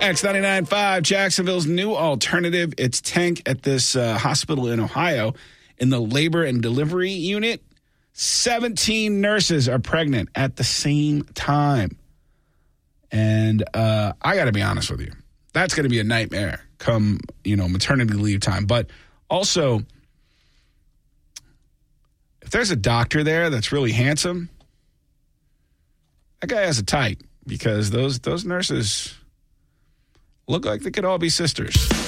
X99.5, Jacksonville's new alternative. It's Tank at this hospital in Ohio in the labor and delivery unit. 17 nurses are pregnant at the same time. And I got to be honest with you. That's going to be a nightmare come, maternity leave time. But also, if there's a doctor there that's really handsome, that guy has a type because those nurses look like they could all be sisters.